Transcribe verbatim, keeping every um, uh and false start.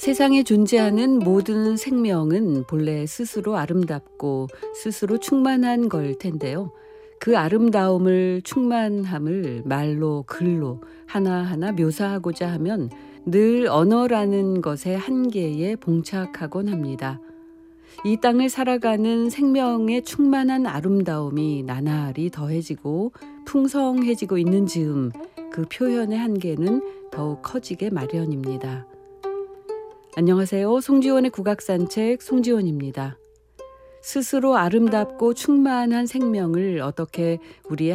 세상에 존재하는 모든 생명은 본래 스스로 아름답고 스스로 충만한 걸 텐데요. 그 아름다움을, 충만함을 말로, 글로 하나하나 묘사하고자 하면 늘 언어라는 것의 한계에 봉착하곤 합니다. 이 땅을 살아가는 생명의 충만한 아름다움이 나날이 더해지고 풍성해지고 있는 즈음 그 표현의 한계는 더욱 커지게 마련입니다. 안녕하세요. 송지원의 국악산책 송지원입니다. 스스로 아름답고 충만한 생명을 어떻게 우리의